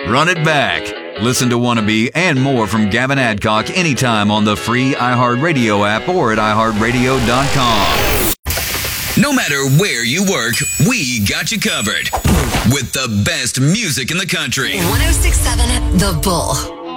Run it back. Listen to Wannabe and more from Gavin Adcock anytime on the free iHeartRadio app or at iHeartRadio.com. No matter where you work, we got you covered with the best music in the country. 106.7 The Bull.